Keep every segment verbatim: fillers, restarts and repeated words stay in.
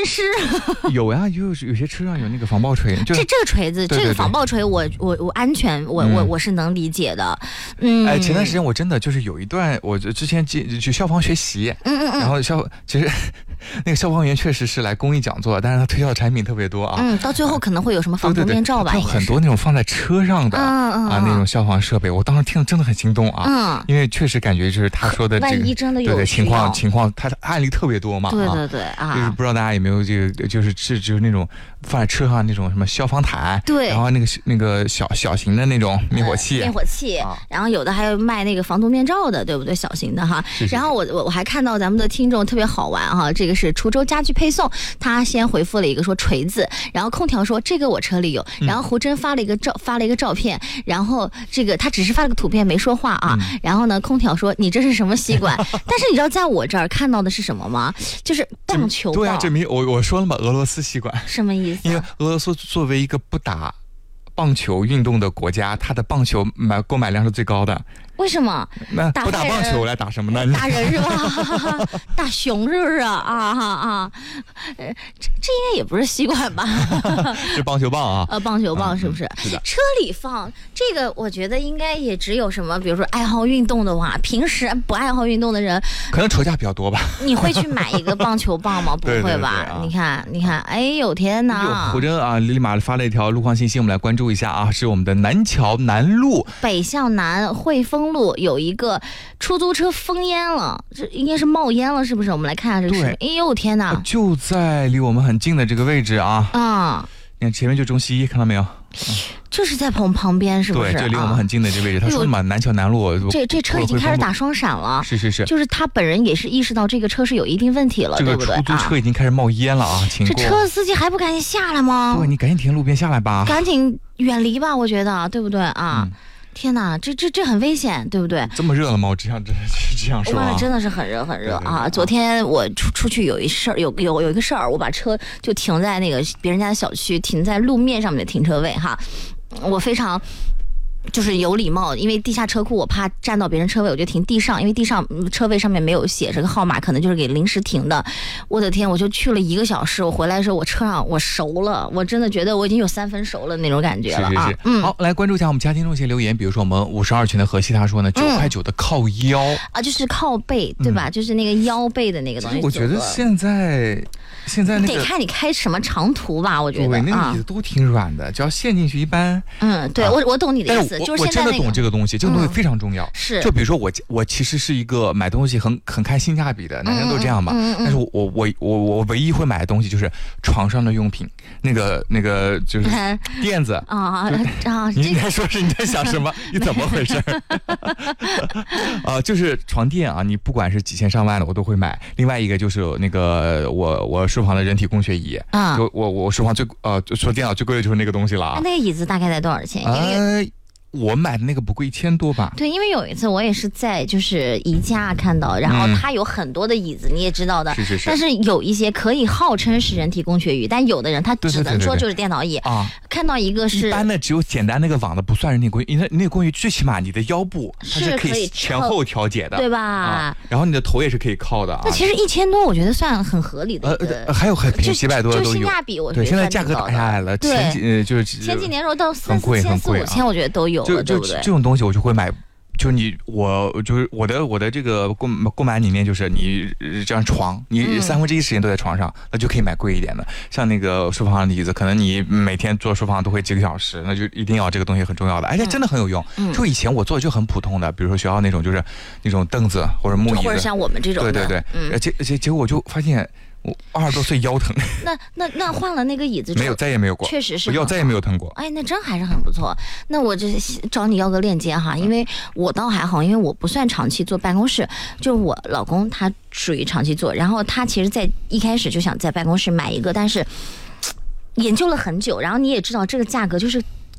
湿。 有呀，有有些车上有那个防爆锤，就这这个锤子， 对对对这个防爆锤我，我我我安全，我、嗯、我我是能理解的。嗯， 哎，前段时间我真的就是有一段，我之前去去消防学习， 嗯嗯嗯， 然后消其实那个消防员确实是来公益讲座，但是他推销的产品特别多啊。 嗯，到最后可能会有什么防毒面罩吧？ 对对对，有很多那种放在车上的、 嗯嗯、 啊那种消防设备，我当时听了真的很心动啊。 嗯， 因为确实感觉就是他说的这个， 万一真的有对对情况情况，他的案例特别多嘛。 对对对啊， 就是不知道大家有没有这个，就是是就是那种放在车上那种什么消防毯， 对， 然后那个那个小小型的那种灭火器， 呃、灭火器、 啊， 然后有的还有卖那个防毒面罩的，对不对？小型的哈。 是是是， 然后我我我还看到咱们的听众特别好玩哈，这个是滁州家具配送，他先回复了一个说锤子，然后空调说这个我车里有，然后胡真发了一个照发了一个照片，然后这个他只是发了个图片没说话啊，嗯、然后呢空调说你这是什么吸管？但是你知道在我这儿看到的是什么吗？就是棒球棒。 对啊，这没我我说了嘛，俄罗斯吸管。 什么意思？ 因为俄罗斯作为一个不打棒球运动的国家，它的棒球买购买量是最高的。 为什么？ 那不打棒球来打什么呢？ 打人是吧？打熊是不是啊？啊哈啊！呃，这这应该也不是吸管吧？ 是棒球棒啊！ 呃，棒球棒是不是？ 嗯、是的。 车里放这个，我觉得应该也只有什么，比如说爱好运动的话，平时不爱好运动的人， 可能仇家比较多吧。 你会去买一个棒球棒吗？不会吧？ 对对对啊、 你看，你看，哎呦天哪！ 胡真啊，立马发了一条路况信息，我们来关注一下啊，是我们的南桥南路北向南汇丰路有一个出租车封烟了，这应该是冒烟了，是不是？我们来看一下这个视频。哎呦天哪！ 就在离我们很近的这个位置啊！ 啊， 你看前面就中西医，看到没有？ 就是在棚旁边，是不是？ 对，这离我们很近的这个位置。他说嘛，南桥南路， 这这车已经开始打双闪了。 是是是， 就是他本人也是意识到这个车是有一定问题了，对不对？ 这个出租车已经开始冒烟了啊！请这车司机还不赶紧下来吗？ 对，你赶紧停路边下来吧， 赶紧远离吧，我觉得，对不对啊？嗯，天哪，这这这很危险，对不对？ 这么热了吗？我这样这这样说、啊， 哇，真的是很热很热对对对啊！昨天我出出去有一事儿，有有有一个事儿，我把车就停在那个别人家的小区，停在路面上面的停车位哈，我非常。就是有礼貌，因为地下车库我怕占到别人车位，我就停地上，因为地上车位上面没有写这个号码，可能就是给临时停的。我的天，我就去了一个小时，我回来的时候我车上我熟了，我真的觉得我已经有三分熟了那种感觉了啊。 是是是， 嗯， 好，来关注一下我们家听众一些留言，比如说我们五十二群的河西他说呢，九块九的靠腰、 嗯、啊，就是靠背对吧、嗯？就是那个腰背的那个东西。 我觉得现在现在那个得看你开什么长途吧，我觉得对那个椅子都挺软的，只要陷进去一般。 嗯，对、啊、我我懂你的意思。 我就是现在、 那个、我真的懂这个东西，这个东西非常重要。嗯、 是， 就比如说我我其实是一个买东西很很看性价比的，男生都这样嘛。嗯嗯嗯、但是我我我我我唯一会买的东西就是床上的用品，那个那个就是垫子啊啊！ 你应该说是你在想什么？你怎么回事？啊，就是床垫啊，你不管是几千上万的我都会买。另外一个就是那个我我书房的人体工学椅啊，就我我书房最呃除了电脑最贵的就是那个东西了啊。 那个椅子大概在多少钱？ 呃。我买的那个不贵，一千多吧。 对，因为有一次我也是在就是宜家看到，然后它有很多的椅子，嗯、你也知道的。 是是是。 但是有一些可以号称是人体工学椅，但有的人他只能说就是电脑椅啊。看到一个是一般的，只有简单那个网的不算人体工学椅，那那个工学椅最起码你的腰部它是可以前后调节的， 对吧、 啊？然后你的头也是可以靠的啊。 那其实一千多，我觉得算很合理的。 呃，还有很便宜几百多的都有。 就性价比，我觉得对，现在价格打下来了，前几呃就是前几年时候到三四千、四五千，我觉得都有了，对不对？ 这种东西我就会买，就是你我就是我的我的这个购购买理念就是你这样床，你三分之一时间都在床上，那就可以买贵一点的。像那个书房的椅子，可能你每天坐书房都会几个小时，那就一定要这个东西很重要的，而且真的很有用。嗯、就以前我坐就很普通的，比如说学校那种就是那种凳子或者木椅子， 或者像我们这种的， 对对对，嗯、结结结果我就发现。我二十多岁腰疼， 那那那换了那个椅子， 没有再也没有过， 确实是我腰再也没有疼过。 哎，那真还是很不错。那我这找你要个链接哈，因为我倒还好，因为我不算长期坐办公室，就是我老公他属于长期坐，然后他其实在一开始就想在办公室买一个，但是研究了很久，然后你也知道这个价格就是。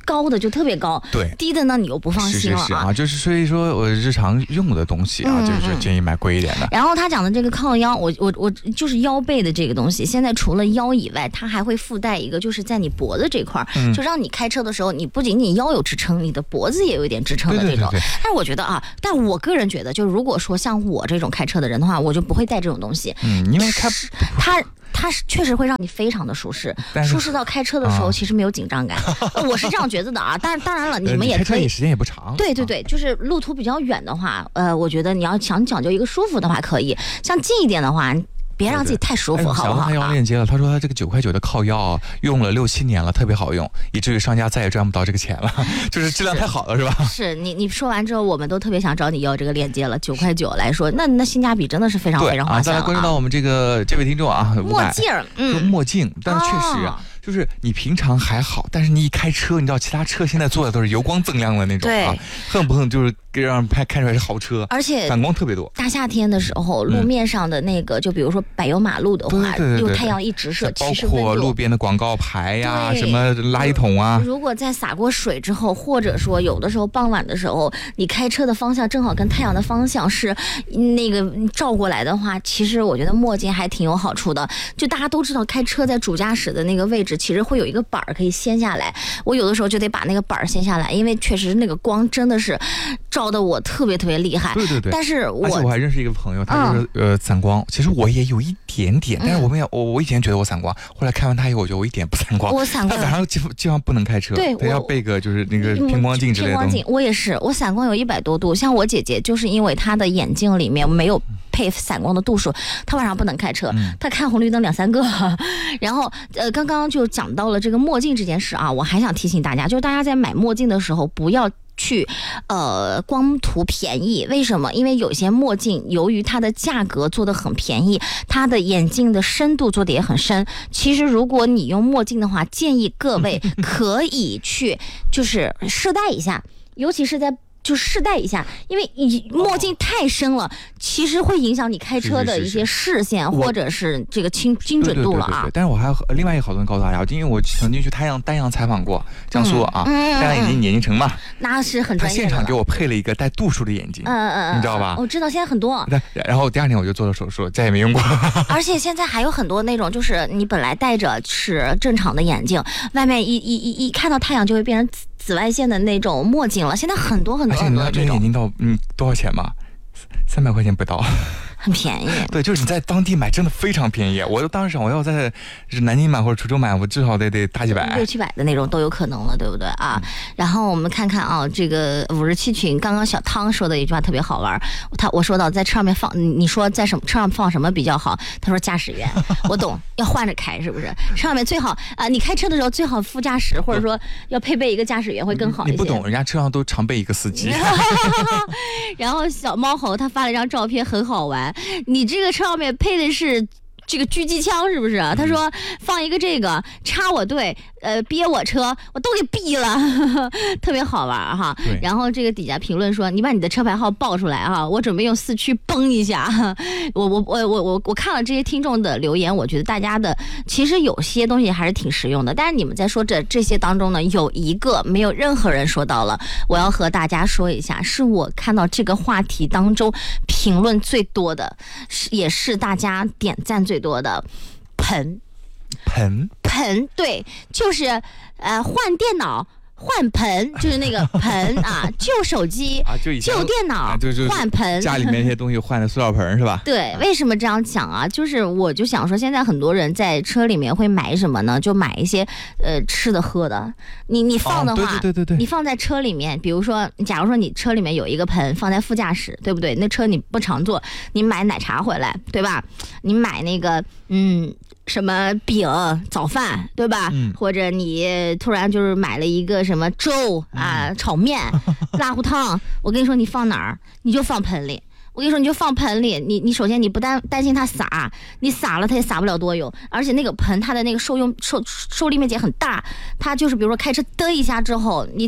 高的就特别高， 对， 低的呢你又不放心了啊。 是是是啊，就是所以说我日常用的东西啊，嗯、就是建议买贵一点的。 然后他讲的这个靠腰，我我我就是腰背的这个东西，现在除了腰以外，它还会附带一个，就是在你脖子这块儿、嗯，就让你开车的时候，你不仅仅腰有支撑，你的脖子也有一点支撑的这种。对对对对，但是我觉得啊，但我个人觉得，就如果说像我这种开车的人的话，我就不会带这种东西。 嗯，因为开它。它是确实会让你非常的舒适，舒适到开车的时候其实没有紧张感，啊、我是这样觉得的啊。但当然了，你们也可以， 开车也时间也不长。 对对对，就是路途比较远的话，呃，我觉得你要想讲究一个舒服的话，可以；像近一点的话。别让自己太舒服，对对好不好？ 他要链接了，他说他这个九块九的靠腰用了六七年了，特别好用，以至于商家再也赚不到这个钱了，就是质量太好了，是吧？ 是你你说完之后，我们都特别想找你要这个链接了，九块九来说，那那性价比真的是非常非常划算了、啊。 再来关注到我们这个这位听众啊， 墨镜， 嗯，墨镜，但是确实啊。哦就是你平常还好，但是你一开车，你知道其他车现在做的都是油光锃亮的那种啊，恨不恨就是让人拍看出来是豪车， 而且反光特别多。 大夏天的时候，路面上的那个，嗯、就比如说柏油马路的话，用太阳一直射， 包括路边的广告牌呀、啊，什么垃圾桶啊， 如果在洒过水之后，或者说有的时候傍晚的时候，你开车的方向正好跟太阳的方向是那个照过来的话，其实我觉得墨镜还挺有好处的。就大家都知道，开车在主驾驶的那个位置。其实会有一个板儿可以掀下来，我有的时候就得把那个板儿掀下来，因为确实那个光真的是照得我特别特别厉害。 对对对。 但是我而且我还认识一个朋友，他就是、嗯、呃散光，其实我也有一点点，但是我没有，我我以前觉得我散光，后来看完他以后，我觉得我一点不散光。 我散光， 他晚上基基本上不能开车， 对， 他要备个就是那个偏光镜之类的东西。 偏光镜，我也是，我散光有一百多度，像我姐姐就是因为她的眼镜里面没有配散光的度数，她晚上不能开车，她看红绿灯两三个。然后呃，刚刚就讲到了这个墨镜这件事啊，我还想提醒大家，就是大家在买墨镜的时候不要去呃光图便宜。为什么？因为有些墨镜由于它的价格做得很便宜，它的眼镜的深度做得也很深。其实如果你用墨镜的话，建议各位可以去就是试戴一下，尤其是在就试戴一下，因为你墨镜太深了、哦，其实会影响你开车的一些视线，是是是或者是这个精精准度了啊。 对对对对对，但是我还有另外一个好东西告诉大家，因为我曾经去太阳丹阳采访过江苏啊， 嗯、 太阳眼镜眼镜城嘛， 那是很专业的。 他现场给我配了一个带度数的眼镜， 嗯嗯嗯， 你知道吧？ 我知道，现在很多。 然后第二天我就做了手术，再也没用过。 而且现在还有很多那种，就是你本来戴着是正常的眼镜，外面一一一一看到太阳就会变成紫紫外线的那种墨镜了。现在很多很多很多这种。眼镜到嗯多少钱吗？三百块钱不到。 很便宜， 对，就是你在当地买真的非常便宜。我当时想，我要在南京买或者滁州买，我至少得得大几百， 六七百的那种都有可能了，对不对啊？嗯、然后我们看看啊，这个五十七群，刚刚小汤说的一句话特别好玩，他我说到在车上面放，你说在什么车上放什么比较好？他说驾驶员，我懂，要换着开，是不是？车上面最好啊、呃，你开车的时候最好副驾驶或者说要配备一个驾驶员会更好一些。 你不懂，人家车上都常备一个司机。 然后小猫猴他发了一张照片，很好玩。你这个车上面配的是这个狙击枪是不是？他说放一个这个插我队，呃憋我车，我都给毙了，呵呵特别好玩哈。然后这个底下评论说，你把你的车牌号报出来哈，我准备用四驱崩一下。我我我我我我看了这些听众的留言，我觉得大家的其实有些东西还是挺实用的。但是你们在说这这些当中呢，有一个没有任何人说到了，我要和大家说一下，是我看到这个话题当中评论最多的，是也是大家点赞最多的盆盆盆，对，就是呃换电脑换盆，就是那个盆啊，旧手机、 啊、就旧电脑、啊、就就换盆， 家里面一些东西换的塑料盆是吧？ 对，为什么这样讲啊？就是我就想说，现在很多人在车里面会买什么呢？就买一些呃吃的喝的。你你放的话， 哦、对对对对， 你放在车里面，比如说，假如说你车里面有一个盆放在副驾驶，对不对？那车你不常坐，你买奶茶回来，对吧？你买那个嗯。什么饼早饭对吧、嗯、或者你突然就是买了一个什么粥啊、嗯、炒面辣糊汤，我跟你说你放哪儿你就放盆里，我跟你说你就放盆里，你你首先你不担担心它洒，你洒了它也洒不了多油，而且那个盆它的那个受用受受力面积很大，它就是比如说开车蹬一下之后，你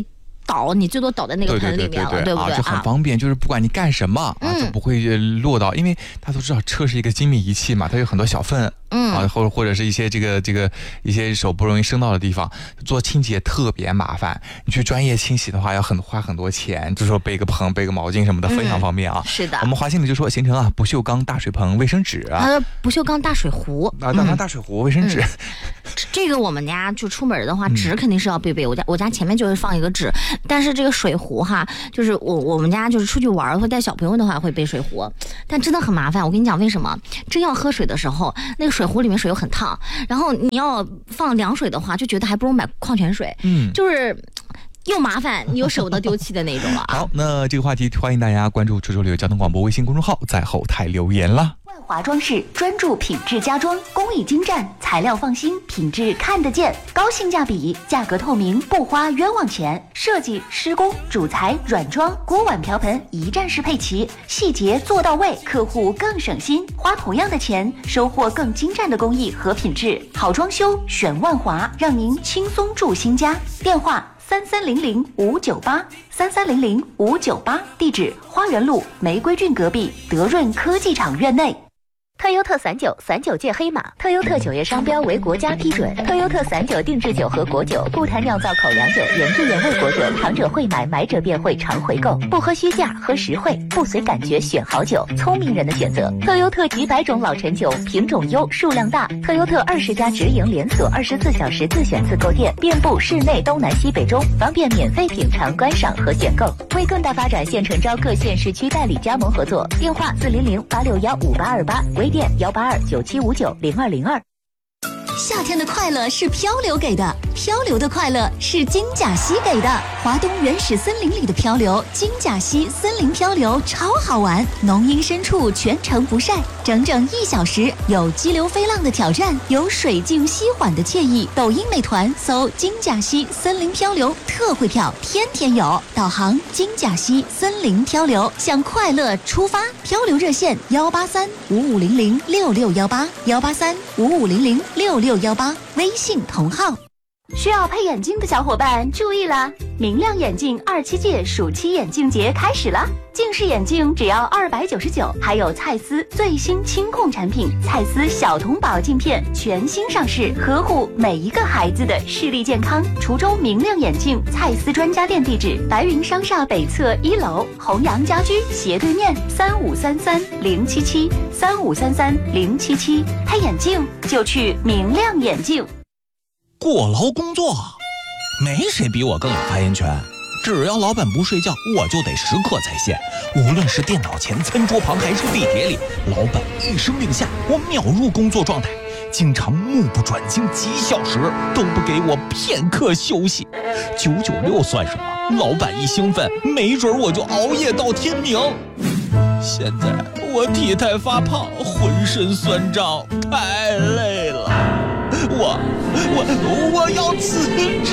倒，你最多倒在那个盆里面了，对不对？ 啊，就很方便，就是不管你干什么啊，就不会落到，因为大家都知道车是一个精密仪器嘛，它有很多小粪。嗯啊，或者或者是一些这个这个一些手不容易伸到的地方，做清洁特别麻烦。你去专业清洗的话，要很花很多钱，就说背个盆、背个毛巾什么的，非常方便啊。 嗯、是的， 我们华新里就说形成啊，不锈钢大水盆、卫生纸啊， 不锈钢大水壶啊，大大水壶、卫生纸。 嗯这个我们家就出门的话，纸肯定是要备备。我家我家前面就会放一个纸，但是这个水壶哈，就是我我们家就是出去玩会带小朋友的话会备水壶，但真的很麻烦。我跟你讲为什么？真要喝水的时候，那个水壶里面水又很烫，然后你要放凉水的话，就觉得还不如买矿泉水。嗯，就是又麻烦，你又舍不得丢弃的那种了啊。 好，那这个话题欢迎大家关注出州旅游交通广播微信公众号，在后台留言啦。 万华装饰专注品质家装，工艺精湛，材料放心，品质看得见，高性价比，价格透明，不花冤枉钱。设计、施工、主材、软装、锅碗瓢盆一站式配齐，细节做到位，客户更省心，花同样的钱，收获更精湛的工艺和品质。好装修选万华，让您轻松住新家。电话三三零零五九八三三零零五九八，地址花园路玫瑰郡隔壁德润科技厂院内。特优特散酒，散酒界黑马。特优特酒业商标为国家批准。特优特散酒定制酒和果酒，不谈酿造口粮酒，原汁原味果酒，尝者会买，买者便会常回购。不喝虚价，喝实惠，不随感觉选好酒，聪明人的选择。特优特几百种老陈酒，品种优，数量大。特优特二十家直营连锁，二十四小时自选自购店，遍布市内东南西北中，方便免费品尝、观赏和选购。为更大发展，现诚招各县市区代理加盟合作。电话四零零八六幺五八二八，微店幺八二九七五九零二零二。夏天的快乐是漂流给的，漂流的快乐是金甲溪给的。华东原始森林里的漂流，金甲溪森林漂流超好玩，浓荫深处全程不晒，整整一小时，有激流飞浪的挑战，有水静溪缓的惬意。抖音美团搜金甲溪森林漂流，特惠票天天有，导航金甲溪森林漂流，向快乐出发。漂流热线幺八三五五零零六六幺八幺八三五五零零六六幺八，微信同号。需要配眼镜的小伙伴注意啦！明亮眼镜二七届暑期眼镜节开始了，近视眼镜只要二百九十九，还有蔡司最新清控产品蔡司小童宝镜片全新上市，呵护每一个孩子的视力健康。滁州明亮眼镜蔡司专家店地址：白云商厦北侧一楼，弘阳家居斜对面，三五三三零七七三五三三零七七。配眼镜就去明亮眼镜。 过劳工作，没谁比我更有发言权。只要老板不睡觉，我就得时刻在线。无论是电脑前、餐桌旁，还是地铁里，老板一声令下，我秒入工作状态。经常目不转睛几小时，都不给我片刻休息。九九六算什么？老板一兴奋，没准我就熬夜到天明。现在我体态发胖，浑身酸胀，太累了。我我我要辞职！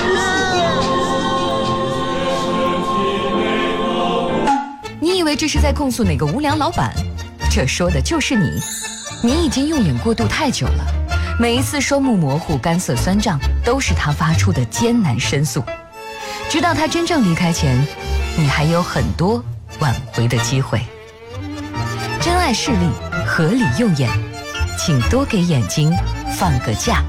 你以为这是在控诉哪个无良老板？这说的就是你。你已经用眼过度太久了，每一次双目模糊、干涩酸胀，都是他发出的艰难申诉。直到他真正离开前，你还有很多挽回的机会。珍爱视力，合理用眼，请多给眼睛放个假。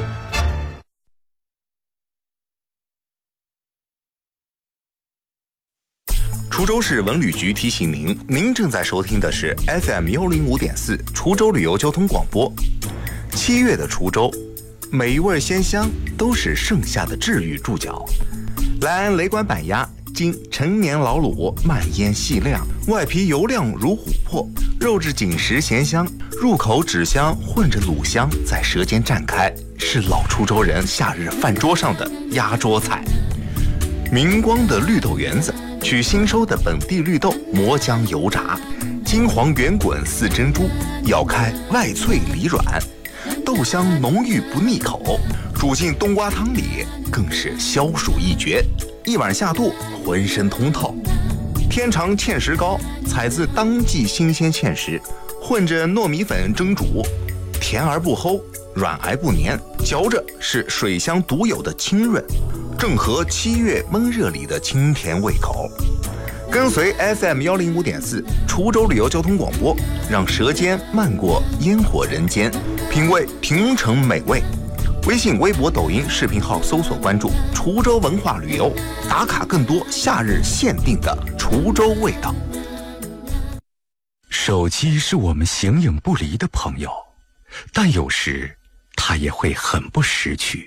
滁州市文旅局提醒您，您正在收听的是 F M 幺零五点四滁州旅游交通广播。七月的滁州，每一味鲜香都是盛夏的治愈注脚。莱安雷管板鸭，经陈年老卤，慢腌细晾，外皮油亮如琥珀，肉质紧实咸香，入口脂香混着卤香在舌尖绽开，是老滁州人夏日饭桌上的压桌菜。明光的绿豆圆子，取新收的本地绿豆磨浆油炸，金黄圆滚似珍珠，咬开外脆里软，豆香浓郁不腻口，煮进冬瓜汤里更是消暑一绝，一碗下肚浑身通透。天长芡实糕，采自当季新鲜芡实，混着糯米粉蒸煮，甜而不齁，软而不黏，嚼着是水乡独有的清润。 正合七月闷热里的清甜胃口。跟随 F M 幺零五点四滁州旅游交通广播，让舌尖漫过烟火人间，品味亭城美味。微信、微博、抖音视频号搜索关注滁州文化旅游，打卡更多夏日限定的滁州味道。 手机是我们形影不离的朋友，但有时它也会很不识趣。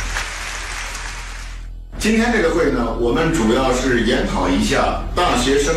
今天这个会呢，我们主要是研讨一下大学生